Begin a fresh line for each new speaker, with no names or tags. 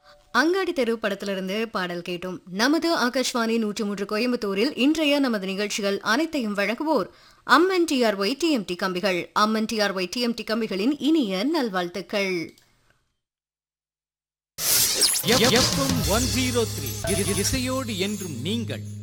அங்காடி தெரு படத்திலிருந்து பாடல் கேட்டோம். நமது ஆகாஷ்வாணி 103 கோயம்புத்தூரில் இன்றைய நமது நிகழ்ச்சிகள் அனைத்தையும் வழங்குவோர் அம்மன் டிஆர்ஒய் டிஎம்டி கம்பிகள். அம்மன் டிஆர்ஒய் டிஎம்டி கம்பிகளின் இனிய நல்வாழ்த்துக்கள்.
FM 103 இசையோடு என்றும் நீங்கள்